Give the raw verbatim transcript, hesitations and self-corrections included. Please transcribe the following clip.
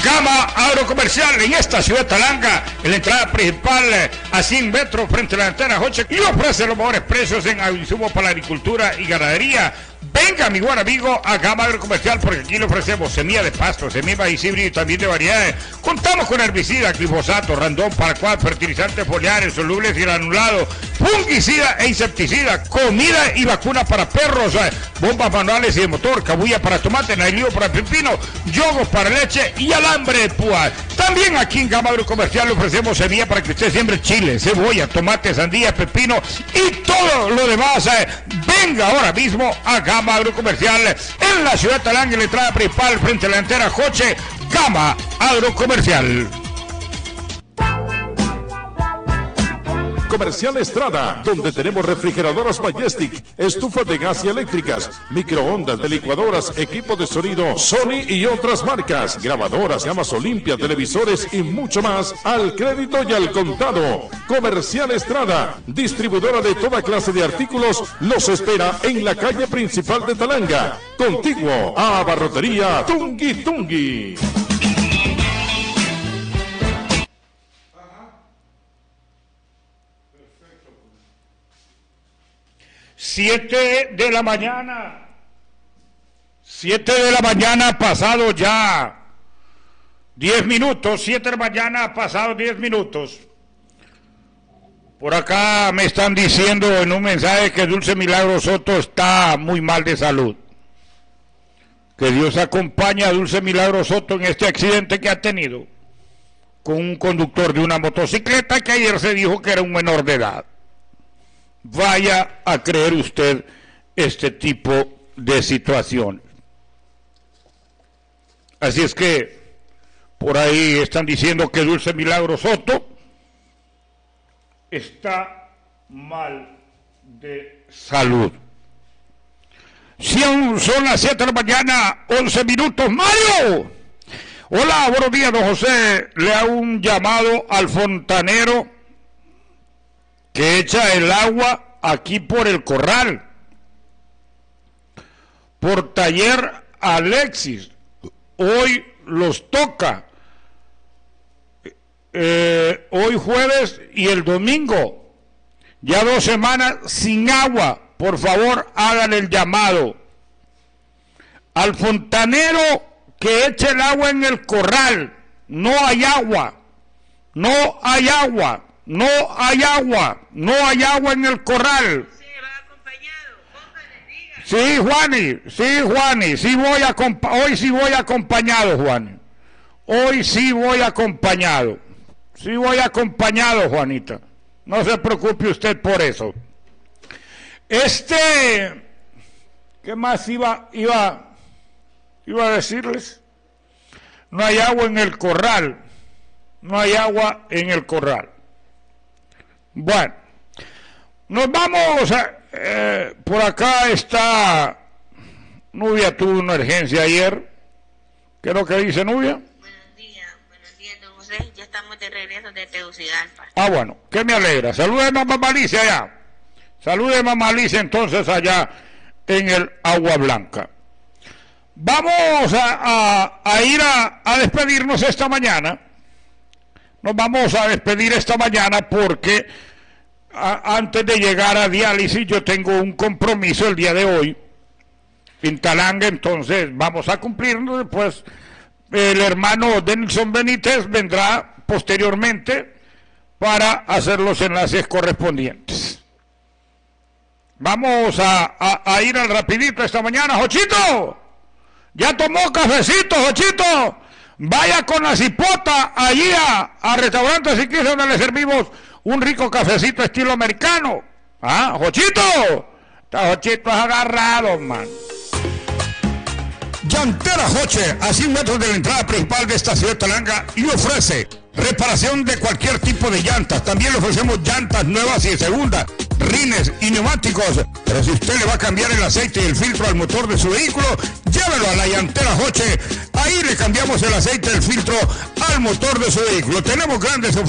Gama Agrocomercial en esta ciudad de Talanga, en la entrada principal a cien metros frente a la antena Joche, y ofrece los mejores precios en insumos para la agricultura y ganadería. Venga, mi buen amigo, a Gama Agrocomercial, porque aquí le ofrecemos semilla de pasto, semilla de maíz híbrido y también de variedades. Contamos con herbicida, glifosato, randón, paraquat, fertilizantes foliares, solubles y granulados, fungicida e insecticida, comida y vacuna para perros, bombas manuales y de motor, cabulla para tomate, nailío para pepino, yogos para leche y alambre de púa. También aquí en Gama Agrocomercial le ofrecemos semilla para que usted siembre chile, cebolla, tomate, sandía, pepino y todo lo demás. Venga ahora mismo a Gama Agrocomercial en la ciudad de Talanga, en la entrada principal frente a la antena Joche. Gama Agrocomercial. Comercial Estrada, donde tenemos refrigeradoras Majestic, estufas de gas y eléctricas, microondas, licuadoras, equipo de sonido Sony y otras marcas, grabadoras, gamas Olimpia, televisores y mucho más al crédito y al contado. Comercial Estrada, distribuidora de toda clase de artículos, los espera en la calle principal de Talanga, contiguo a Abarrotería Tungui Tungui. Siete de la mañana, siete de la mañana pasado ya diez minutos, siete de la mañana pasado diez minutos. Por acá me están diciendo en un mensaje que Dulce Milagro Soto está muy mal de salud. Que Dios acompañe a Dulce Milagro Soto en este accidente que ha tenido con un conductor de una motocicleta que ayer se dijo que era un menor de edad. Vaya a creer usted este tipo de situación. Así es que por ahí están diciendo que Dulce Milagro Soto está mal de salud. Son las siete de la mañana, once minutos. ¡Mario! Hola, buenos días, don José. Le hago un llamado al fontanero que echa el agua aquí por el corral, por taller Alexis. Hoy los toca, eh, hoy jueves y el domingo, ya dos semanas sin agua. Por favor, hagan el llamado al fontanero que eche el agua en el corral. No hay agua, no hay agua. No hay agua, no hay agua en el corral. Sí, va acompañado, póngale, diga. Sí, Juani, sí, Juani, sí voy a hoy sí voy acompañado, Juani. Hoy sí voy acompañado. Sí voy acompañado, Juanita. No se preocupe usted por eso. Este, ¿qué más iba, iba, iba a decirles? No hay agua en el corral. No hay agua en el corral. Bueno, nos vamos a, eh, por acá está Nubia, tuvo una urgencia ayer. ¿Qué es lo que dice Nubia? Buenos días, buenos días, don José, ya estamos de regreso de Tegucigalpa. Ah, bueno, que me alegra. Salude a mamá Alicia allá. Salude a mamá Alicia entonces allá en el Agua Blanca. Vamos a, a, a ir a, a despedirnos esta mañana. Nos vamos a despedir esta mañana porque a, antes de llegar a diálisis yo tengo un compromiso el día de hoy en Talanga, entonces vamos a cumplirlo. Después el hermano Denilson Benítez vendrá posteriormente para hacer los enlaces correspondientes. Vamos a, a, a ir al rapidito esta mañana. ¡Jochito! ¿Ya tomó cafecito, Jochito? Vaya con la cipota allí a, a restaurantes si quiere, donde le servimos un rico cafecito estilo americano. ¿Ah, Jochito? Está Jochito agarrado, man. Llantera Joche, a cien metros de la entrada principal de esta ciudad de Talanga, y ofrece reparación de cualquier tipo de llantas. También le ofrecemos llantas nuevas y de segunda, rines y neumáticos. Pero si usted le va a cambiar el aceite y el filtro al motor de su vehículo, llévelo a la Llantera Joche. Ahí le cambiamos el aceite y el filtro al motor de su vehículo. Tenemos grandes ofertas